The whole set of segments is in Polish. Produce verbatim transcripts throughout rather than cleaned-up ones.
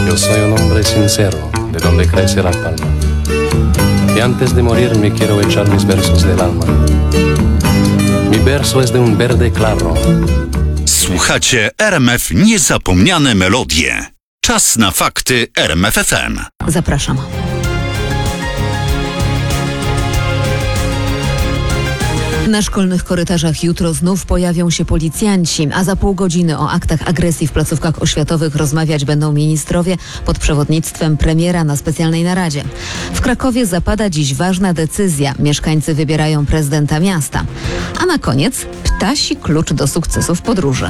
Yo soy un hombre sincero, de donde crece la palma. Y antes de morir me quiero echar mis versos del alma. Mi verso es de un verde claro. Słuchacie R M F Niezapomniane Melodie. Czas na fakty R M F F M. Zapraszam. Na szkolnych korytarzach jutro znów pojawią się policjanci, a za pół godziny o aktach agresji w placówkach oświatowych rozmawiać będą ministrowie pod przewodnictwem premiera na specjalnej naradzie. W Krakowie zapada dziś ważna decyzja. Mieszkańcy wybierają prezydenta miasta. A na koniec ptasi klucz do sukcesu w podróży.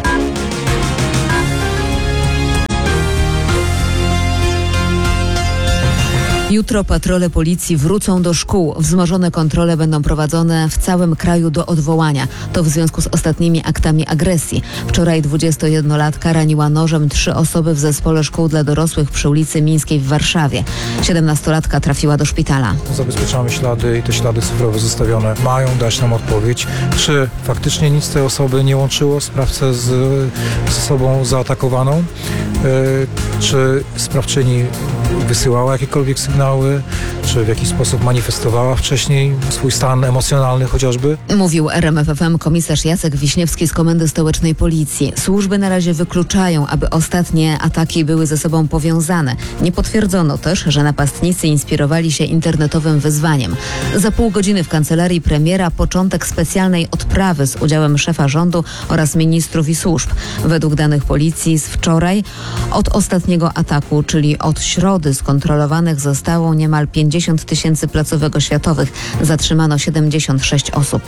Jutro patrole policji wrócą do szkół. Wzmożone kontrole będą prowadzone w całym kraju do odwołania. To w związku z ostatnimi aktami agresji. Wczoraj dwudziestojednolatka raniła nożem trzy osoby w zespole szkół dla dorosłych przy ulicy Mińskiej w Warszawie. siedemnastolatka trafiła do szpitala. Zabezpieczamy ślady i te ślady cyfrowe zostawione mają dać nam odpowiedź, czy faktycznie nic tej osoby nie łączyło sprawcę z, z osobą zaatakowaną, yy, czy sprawczyni wysyłała jakiekolwiek sygnały, czy w jakiś sposób manifestowała wcześniej swój stan emocjonalny chociażby. Mówił R M F F M komisarz Jacek Wiśniewski z Komendy Stołecznej Policji. Służby na razie wykluczają, aby ostatnie ataki były ze sobą powiązane. Nie potwierdzono też, że napastnicy inspirowali się internetowym wyzwaniem. Za pół godziny w kancelarii premiera początek specjalnej odprawy z udziałem szefa rządu oraz ministrów i służb. Według danych policji z wczoraj od ostatniego ataku, czyli od środy, skontrolowanych zostało niemal pięćdziesiąt tysięcy placówek oświatowych. Zatrzymano siedemdziesiąt sześć osób.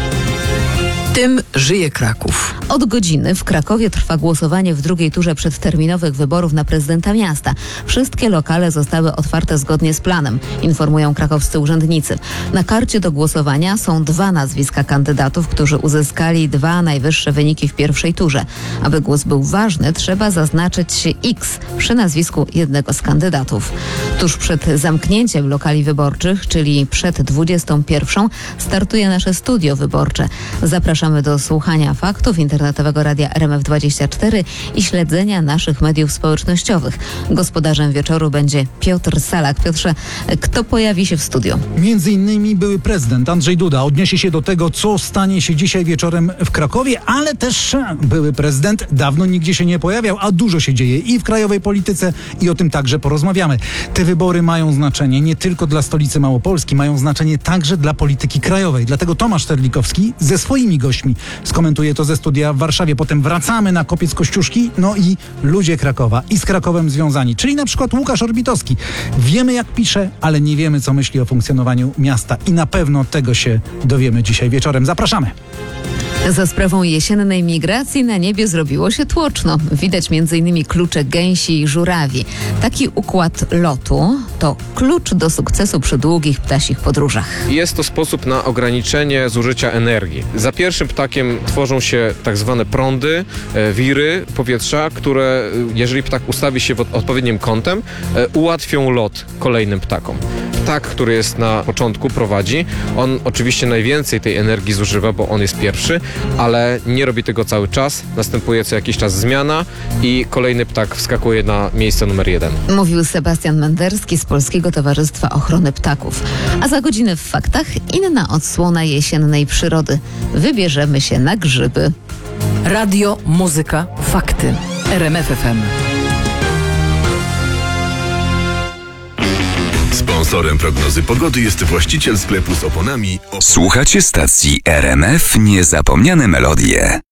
Tym żyje Kraków. Od godziny w Krakowie trwa głosowanie w drugiej turze przedterminowych wyborów na prezydenta miasta. Wszystkie lokale zostały otwarte zgodnie z planem, informują krakowscy urzędnicy. Na karcie do głosowania są dwa nazwiska kandydatów, którzy uzyskali dwa najwyższe wyniki w pierwszej turze. Aby głos był ważny, trzeba zaznaczyć X przy nazwisku jednego z kandydatów. Tuż przed zamknięciem lokali wyborczych, czyli przed dwudziestą pierwszą, startuje nasze studio wyborcze. Zapraszamy do słuchania faktów internetowego radia R M F dwadzieścia cztery i śledzenia naszych mediów społecznościowych. Gospodarzem wieczoru będzie Piotr Salak. Piotrze, kto pojawi się w studiu? Między innymi były prezydent Andrzej Duda odniesie się do tego, co stanie się dzisiaj wieczorem w Krakowie, ale też były prezydent dawno nigdzie się nie pojawiał, a dużo się dzieje i w krajowej polityce i o tym także porozmawiamy. Te wybory mają znaczenie nie tylko dla stolicy Małopolski, mają znaczenie także dla polityki krajowej. Dlatego Tomasz Terlikowski ze swoimi gośćmi skomentuje to ze studia w Warszawie. Potem wracamy na Kopiec Kościuszki, no i ludzie Krakowa i z Krakowem związani, czyli na przykład Łukasz Orbitowski. Wiemy, jak pisze, ale nie wiemy, co myśli o funkcjonowaniu miasta i na pewno tego się dowiemy dzisiaj wieczorem. Zapraszamy! Za sprawą jesiennej migracji na niebie zrobiło się tłoczno. Widać między innymi klucze gęsi i żurawi. Taki układ lotu to klucz do sukcesu przy długich ptasich podróżach. Jest to sposób na ograniczenie zużycia energii. Za pierwszym ptakiem tworzą się tak zwane prądy, e, wiry powietrza, które jeżeli ptak ustawi się pod odpowiednim kątem, e, ułatwią lot kolejnym ptakom. Ptak, który jest na początku, prowadzi. On oczywiście najwięcej tej energii zużywa, bo on jest pierwszy, ale nie robi tego cały czas. Następuje co jakiś czas zmiana i kolejny ptak wskakuje na miejsce numer jeden. Mówił Sebastian Menderski z Polskiego Towarzystwa Ochrony Ptaków. A za godzinę w faktach inna odsłona jesiennej przyrody. Wybierzemy się na grzyby. Radio, muzyka, fakty. R M F F M. Sponsorem prognozy pogody jest właściciel sklepu z oponami. Słuchacie stacji R M F Niezapomniane Melodie.